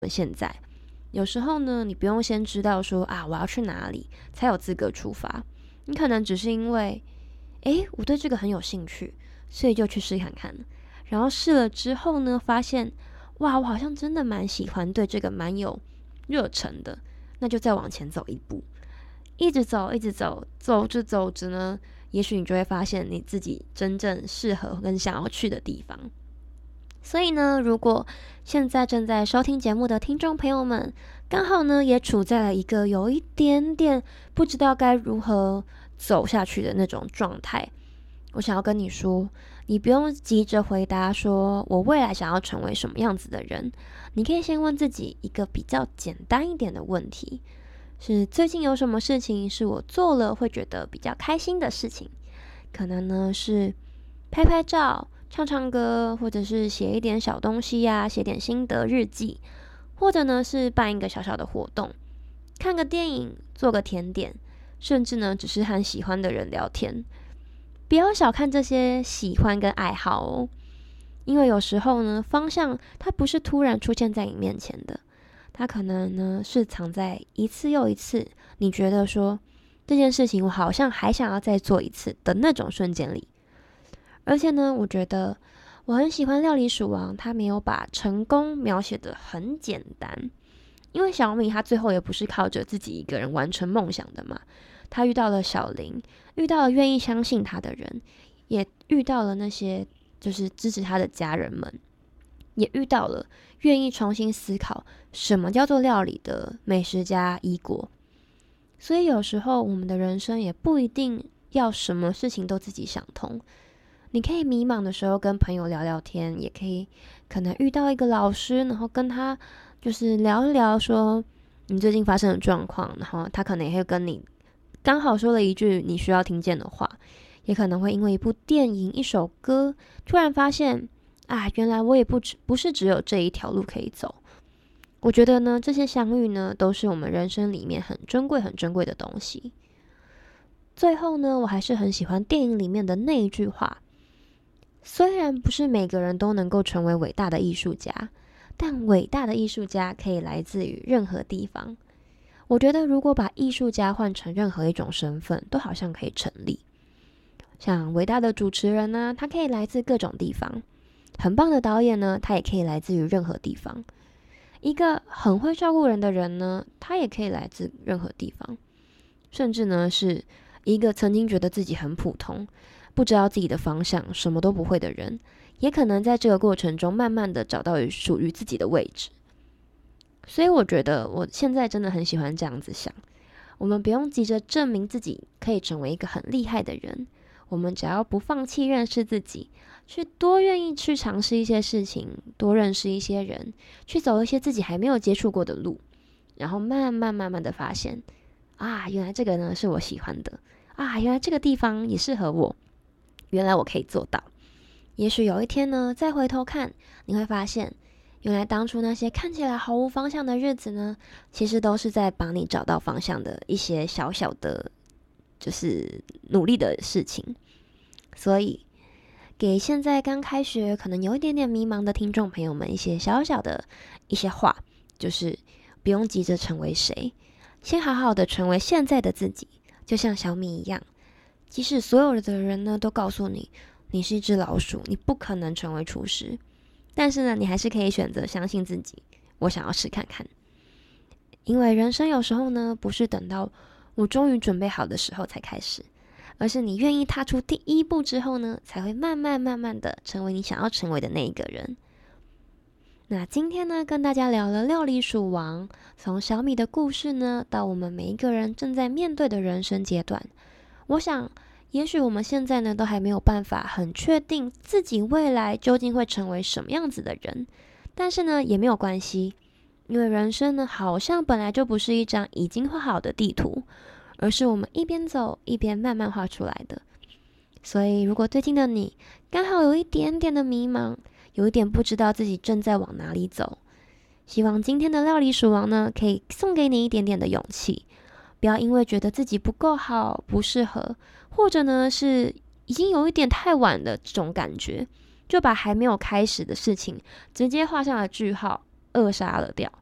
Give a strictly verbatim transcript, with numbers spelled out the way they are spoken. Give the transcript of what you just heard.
现在。有时候呢，你不用先知道说啊我要去哪里才有资格出发，你可能只是因为诶我对这个很有兴趣，所以就去试看看。然后试了之后呢，发现哇我好像真的蛮喜欢，对这个蛮有热忱的，那就再往前走一步，一直走一直走，走着走着呢，也许你就会发现你自己真正适合跟想要去的地方。所以呢，如果现在正在收听节目的听众朋友们，刚好呢也处在了一个有一点点不知道该如何走下去的那种状态，我想要跟你说，你不用急着回答说我未来想要成为什么样子的人，你可以先问自己一个比较简单一点的问题，是最近有什么事情是我做了会觉得比较开心的事情。可能呢是拍拍照，唱唱歌，或者是写一点小东西呀、啊，写点心得日记，或者呢是办一个小小的活动，看个电影，做个甜点，甚至呢只是和喜欢的人聊天。不要小看这些喜欢跟爱好哦，因为有时候呢方向它不是突然出现在你面前的，它可能呢是藏在一次又一次你觉得说这件事情我好像还想要再做一次的那种瞬间里。而且呢，我觉得我很喜欢料理鼠王，他没有把成功描写得很简单，因为小米他最后也不是靠着自己一个人完成梦想的嘛，他遇到了小林，遇到了愿意相信他的人，也遇到了那些就是支持他的家人们，也遇到了愿意重新思考什么叫做料理的美食家伊果。所以有时候我们的人生也不一定要什么事情都自己想通，你可以迷茫的时候跟朋友聊聊天，也可以可能遇到一个老师，然后跟他就是聊一聊说你最近发生的状况，然后他可能也会跟你刚好说了一句你需要听见的话，也可能会因为一部电影一首歌突然发现啊，原来我也不只不是只有这一条路可以走。我觉得呢，这些相遇呢都是我们人生里面很珍贵很珍贵的东西。最后呢，我还是很喜欢电影里面的那一句话，虽然不是每个人都能够成为伟大的艺术家，但伟大的艺术家可以来自于任何地方。我觉得如果把艺术家换成任何一种身份，都好像可以成立。像伟大的主持人呢，他可以来自各种地方；很棒的导演呢，他也可以来自于任何地方。一个很会照顾人的人呢，他也可以来自任何地方。甚至呢，是一个曾经觉得自己很普通，不知道自己的方向，什么都不会的人，也可能在这个过程中慢慢的找到属于自己的位置。所以我觉得我现在真的很喜欢这样子想，我们不用急着证明自己可以成为一个很厉害的人，我们只要不放弃认识自己，去多愿意去尝试一些事情，多认识一些人，去走一些自己还没有接触过的路，然后慢慢慢慢的发现啊，原来这个呢是我喜欢的啊，原来这个地方也适合我，原来我可以做到。也许有一天呢，再回头看，你会发现，原来当初那些看起来毫无方向的日子呢，其实都是在帮你找到方向的一些小小的，就是努力的事情。所以，给现在刚开学可能有一点点迷茫的听众朋友们一些小小的一些话，就是不用急着成为谁，先好好的成为现在的自己，就像小米一样。即使所有的人呢都告诉你，你是一只老鼠，你不可能成为厨师，但是呢，你还是可以选择相信自己，我想要试看看。因为人生有时候呢，不是等到我终于准备好的时候才开始，而是你愿意踏出第一步之后呢，才会慢慢慢慢的成为你想要成为的那一个人。那今天呢，跟大家聊了料理鼠王，从小米的故事呢，到我们每一个人正在面对的人生阶段。我想，也许我们现在呢，都还没有办法很确定自己未来究竟会成为什么样子的人，但是呢，也没有关系，因为人生呢，好像本来就不是一张已经画好的地图，而是我们一边走一边慢慢画出来的。所以，如果最近的你刚好有一点点的迷茫，有一点不知道自己正在往哪里走，希望今天的料理鼠王呢，可以送给你一点点的勇气。不要因为觉得自己不够好，不适合，或者呢是已经有一点太晚的这种感觉，就把还没有开始的事情直接画上了句号，扼杀了掉。